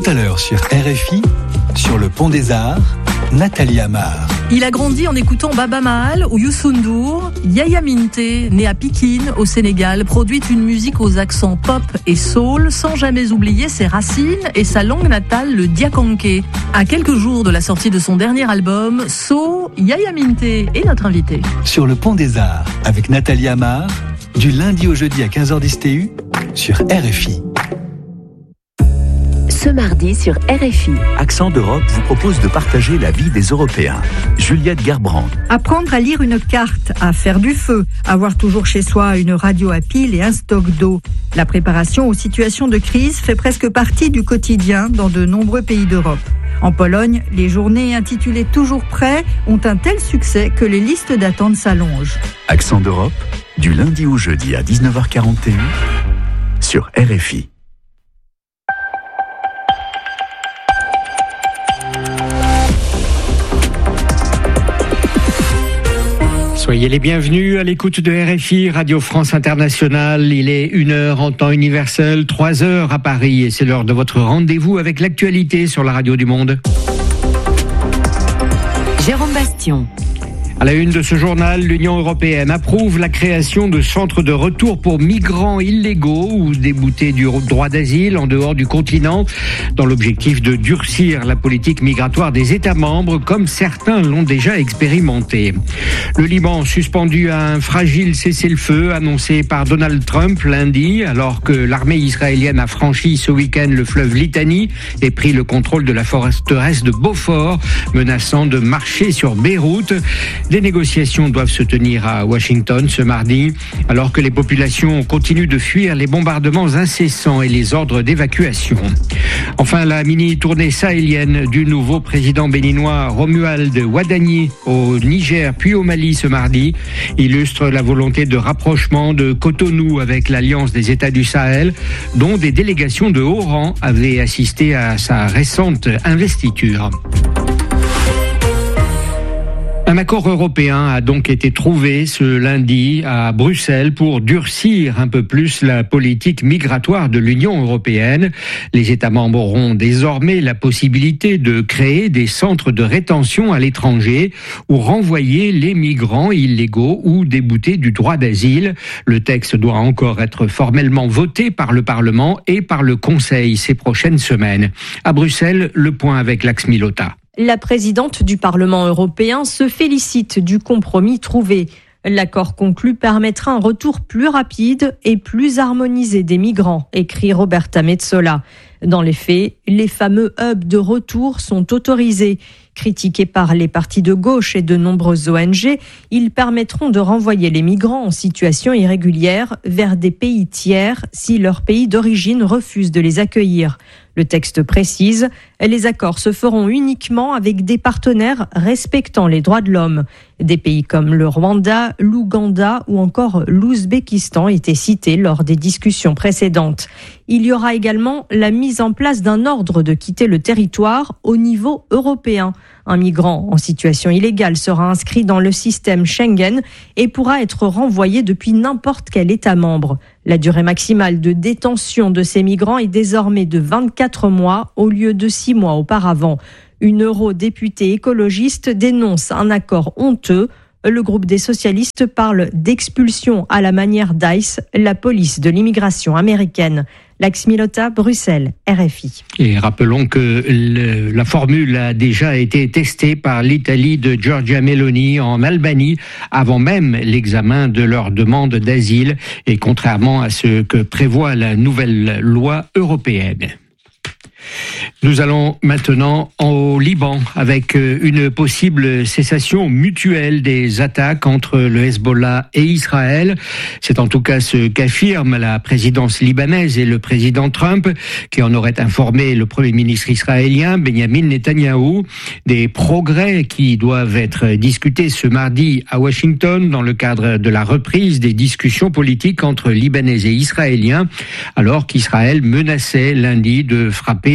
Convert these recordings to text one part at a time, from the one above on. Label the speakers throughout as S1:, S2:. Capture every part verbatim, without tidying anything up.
S1: à l'heure sur R F I, sur le Pont des Arts, Nathalie Amar.
S2: Il a grandi en écoutant Baba Maal ou Youssou N'Dour. Yaya Minte, né à Pikine, au Sénégal, produit une musique aux accents pop et soul, sans jamais oublier ses racines et sa langue natale, le diakanké. À quelques jours de la sortie de son dernier album, So, Yaya Minte est notre invité.
S1: Sur le Pont des Arts, avec Nathalie Amar, du lundi au jeudi à quinze heures dix T U, sur R F I.
S3: Ce mardi sur R F I.
S4: Accent d'Europe vous propose de partager la vie des Européens. Juliette Gerbrand.
S5: Apprendre à lire une carte, à faire du feu, avoir toujours chez soi une radio à pile et un stock d'eau. La préparation aux situations de crise fait presque partie du quotidien dans de nombreux pays d'Europe. En Pologne, les journées intitulées Toujours prêt ont un tel succès que les listes d'attente s'allongent.
S4: Accent d'Europe, du lundi au jeudi à dix-neuf heures quarante T U, sur R F I.
S6: Soyez les bienvenus à l'écoute de R F I, Radio France Internationale. Il est une heure en temps universel, trois heures à Paris et c'est l'heure de votre rendez-vous avec l'actualité sur la radio du monde.
S3: Jérôme Bastion.
S6: À la une de ce journal, l'Union européenne approuve la création de centres de retour pour migrants illégaux ou déboutés du droit d'asile en dehors du continent, dans l'objectif de durcir la politique migratoire des États membres, comme certains l'ont déjà expérimenté. Le Liban suspendu à un fragile cessez-le-feu annoncé par Donald Trump lundi, alors que l'armée israélienne a franchi ce week-end le fleuve Litani et pris le contrôle de la forteresse de Beaufort, menaçant de marcher sur Beyrouth. Des négociations doivent se tenir à Washington ce mardi, alors que les populations continuent de fuir les bombardements incessants et les ordres d'évacuation. Enfin, la mini-tournée sahélienne du nouveau président béninois Romuald Wadani au Niger puis au Mali ce mardi illustre la volonté de rapprochement de Cotonou avec l'Alliance des États du Sahel, dont des délégations de haut rang avaient assisté à sa récente investiture. Un accord européen a donc été trouvé ce lundi à Bruxelles pour durcir un peu plus la politique migratoire de l'Union européenne. Les États membres auront désormais la possibilité de créer des centres de rétention à l'étranger ou renvoyer les migrants illégaux ou déboutés du droit d'asile. Le texte doit encore être formellement voté par le Parlement et par le Conseil ces prochaines semaines. À Bruxelles, le point avec Lax Milota.
S7: La présidente du Parlement européen se félicite du compromis trouvé. L'accord conclu permettra un retour plus rapide et plus harmonisé des migrants, écrit Roberta Metsola. Dans les faits, les fameux hubs de retour sont autorisés. Critiqués par les partis de gauche et de nombreuses O N G, ils permettront de renvoyer les migrants en situation irrégulière vers des pays tiers si leur pays d'origine refuse de les accueillir. Le texte précise, les accords se feront uniquement avec des partenaires respectant les droits de l'homme. Des pays comme le Rwanda, l'Ouganda ou encore l'Ouzbékistan étaient cités lors des discussions précédentes. Il y aura également la mise en place d'un ordre de quitter le territoire au niveau européen. Un migrant en situation illégale sera inscrit dans le système Schengen et pourra être renvoyé depuis n'importe quel État membre. La durée maximale de détention de ces migrants est désormais de vingt-quatre mois au lieu de six mois auparavant. Une eurodéputée écologiste dénonce un accord honteux. Le groupe des socialistes parle d'expulsion à la manière d'ICE, la police de l'immigration américaine. Lax Milota, Bruxelles, R F I.
S6: Et rappelons que le, la formule a déjà été testée par l'Italie de Giorgia Meloni en Albanie avant même l'examen de leur demande d'asile et contrairement à ce que prévoit la nouvelle loi européenne. Nous allons maintenant au Liban avec une possible cessation mutuelle des attaques entre le Hezbollah et Israël. C'est en tout cas ce qu'affirme la présidence libanaise et le président Trump, qui en aurait informé le premier ministre israélien Benjamin Netanyahou. Des progrès qui doivent être discutés ce mardi à Washington dans le cadre de la reprise des discussions politiques entre Libanais et Israéliens, alors qu'Israël menaçait lundi de frapper le sud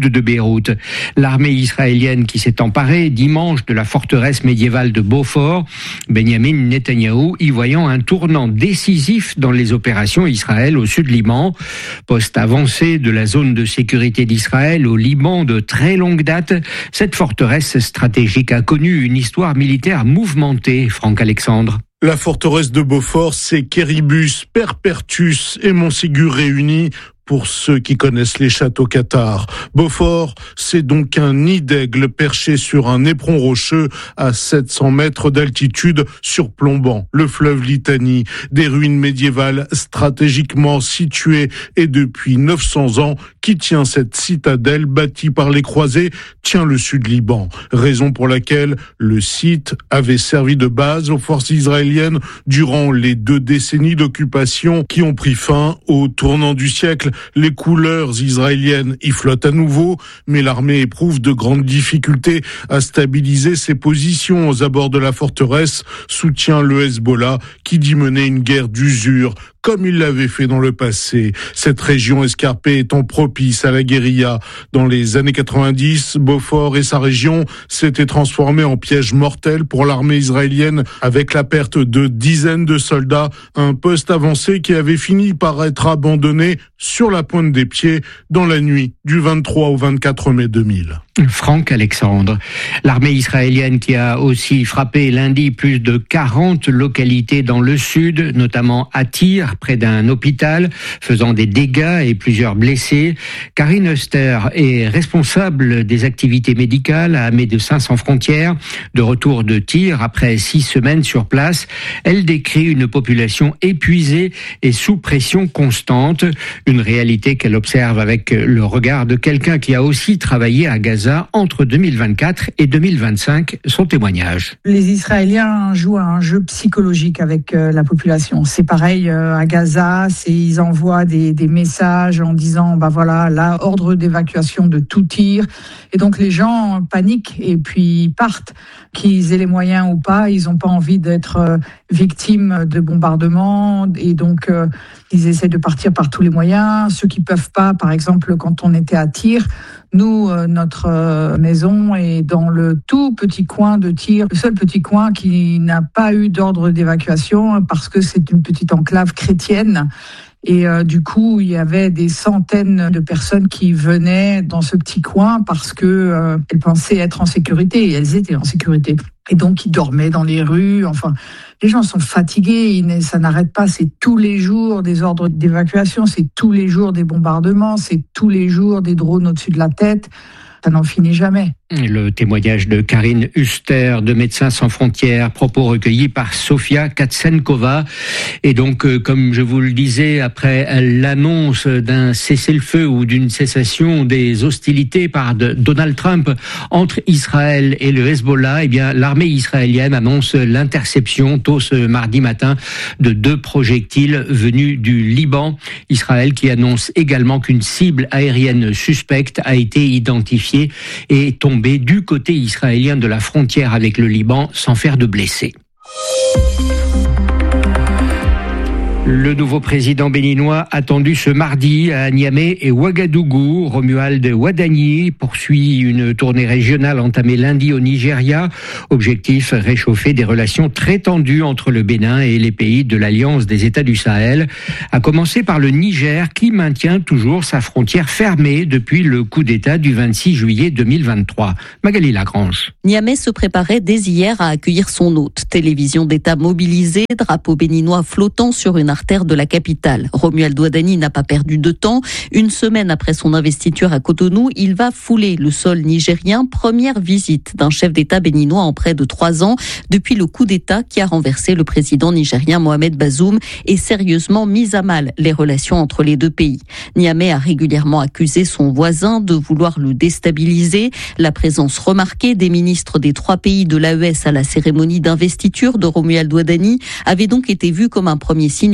S6: de Beyrouth. L'armée israélienne qui s'est emparée dimanche de la forteresse médiévale de Beaufort, Benjamin Netanyahou y voyant un tournant décisif dans les opérations Israël au sud Liban. Poste avancé de la zone de sécurité d'Israël au Liban de très longue date, cette forteresse stratégique a connu une histoire militaire mouvementée, Franck Alexandre.
S8: La forteresse de Beaufort, c'est Kéribus, Perpertus et Montségur réunis pour ceux qui connaissent les châteaux cathares. Beaufort, c'est donc un nid d'aigle perché sur un éperon rocheux à sept cents mètres d'altitude surplombant le fleuve Litanie. Des ruines médiévales stratégiquement situées et depuis neuf cents ans qui tient cette citadelle bâtie par les croisés, tient le sud Liban. Raison pour laquelle le site avait servi de base aux forces israéliennes durant les deux décennies d'occupation qui ont pris fin au tournant du siècle. Les couleurs israéliennes y flottent à nouveau, mais l'armée éprouve de grandes difficultés à stabiliser ses positions aux abords de la forteresse, soutient le Hezbollah qui dit mener une guerre d'usure comme il l'avait fait dans le passé. Cette région escarpée étant propice à la guérilla. Dans les années quatre-vingt-dix, Beaufort et sa région s'étaient transformés en piège mortel pour l'armée israélienne avec la perte de dizaines de soldats, un poste avancé qui avait fini par être abandonné sur la pointe des pieds dans la nuit du vingt-trois au vingt-quatre mai deux mille.
S6: Franck Alexandre. L'armée israélienne qui a aussi frappé lundi plus de quarante localités dans le sud, notamment à Tyr, près d'un hôpital, faisant des dégâts et plusieurs blessés. Karine Huster est responsable des activités médicales à Médecins sans frontières. De retour de Tyr après six semaines sur place, elle décrit une population épuisée et sous pression constante. Une réalité qu'elle observe avec le regard de quelqu'un qui a aussi travaillé à Gaza entre deux mille vingt-quatre et deux mille vingt-cinq. Son témoignage.
S9: Les Israéliens jouent à un jeu psychologique avec euh, la population. C'est pareil euh, à Gaza, c'est, ils envoient des, des messages en disant bah voilà, là, ordre d'évacuation de tout tir. Et donc les gens paniquent et puis partent. Qu'ils aient les moyens ou pas, ils n'ont pas envie d'être euh, victimes de bombardements et donc euh, ils essaient de partir par tous les moyens. Ceux qui peuvent pas, par exemple, quand on était à Tyr, nous, euh, notre euh, maison est dans le tout petit coin de Tyr, le seul petit coin qui n'a pas eu d'ordre d'évacuation parce que c'est une petite enclave chrétienne. Et euh, du coup, il y avait des centaines de personnes qui venaient dans ce petit coin parce que euh, elles pensaient être en sécurité et elles étaient en sécurité. Et donc, ils dormaient dans les rues. Enfin, les gens sont fatigués. Ça n'arrête pas. C'est tous les jours des ordres d'évacuation. C'est tous les jours des bombardements. C'est tous les jours des drones au-dessus de la tête. Ça n'en finit jamais.
S6: Le témoignage de Karine Huster de Médecins sans frontières, propos recueillis par Sofia Katsenkova. Et donc, euh, comme je vous le disais, après l'annonce d'un cessez-le-feu ou d'une cessation des hostilités par de Donald Trump entre Israël et le Hezbollah, eh bien, l'armée israélienne annonce l'interception tôt ce mardi matin de deux projectiles venus du Liban. Israël qui annonce également qu'une cible aérienne suspecte a été identifiée et est tombée du côté israélien de la frontière avec le Liban sans faire de blessés. Le nouveau président béninois attendu ce mardi à Niamey et Ouagadougou. Romuald Wadani poursuit une tournée régionale entamée lundi au Nigeria. Objectif, réchauffer des relations très tendues entre le Bénin et les pays de l'Alliance des États du Sahel. À commencer par le Niger qui maintient toujours sa frontière fermée depuis le coup d'État du vingt-six juillet deux mille vingt-trois. Magali Lagrange.
S10: Niamey se préparait dès hier à accueillir son hôte. Télévision d'État mobilisée, drapeau béninois flottant sur une artère de la capitale. Romuald Wadani n'a pas perdu de temps. Une semaine après son investiture à Cotonou, il va fouler le sol nigérien. Première visite d'un chef d'État béninois en près de trois ans depuis le coup d'État qui a renversé le président nigérien Mohamed Bazoum et sérieusement mis à mal les relations entre les deux pays. Niamey a régulièrement accusé son voisin de vouloir le déstabiliser. La présence remarquée des ministres des trois pays de l'A E S à la cérémonie d'investiture de Romuald Wadani avait donc été vue comme un premier signe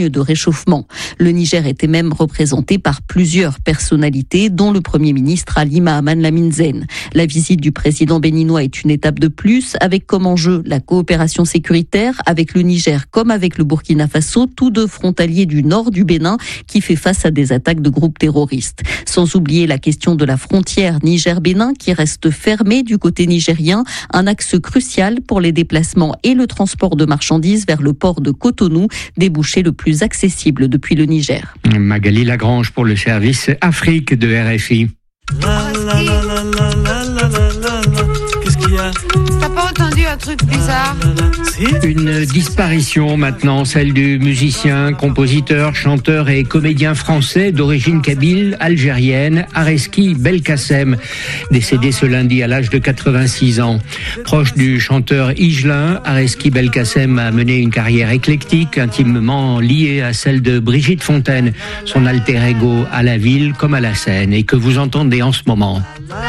S10: campagne de réchauffement. Le Niger était même représenté par plusieurs personnalités, dont le Premier ministre Ali Mahaman Lamine Zen. La visite du président béninois est une étape de plus, avec comme enjeu la coopération sécuritaire avec le Niger comme avec le Burkina Faso, tous deux frontaliers du nord du Bénin qui fait face à des attaques de groupes terroristes. Sans oublier la question de la frontière Niger-Bénin qui reste fermée du côté nigérien, un axe crucial pour les déplacements et le transport de marchandises vers le port de Cotonou, débouché le plus accessible depuis le Niger.
S6: Magali Lagrange pour le service Afrique de R F I.
S11: La, la, la, la, la, la, la, la. Qu'est-ce qu'il y a? T'as pas entendu un truc bizarre?
S6: Une disparition maintenant, celle du musicien, compositeur, chanteur et comédien français d'origine kabyle, algérienne, Areski Belkacem, décédé ce lundi à l'âge de quatre-vingt-six ans. Proche du chanteur Higelin, Areski Belkacem a mené une carrière éclectique, intimement liée à celle de Brigitte Fontaine, son alter ego à la ville comme à la scène, et que vous entendez en ce moment.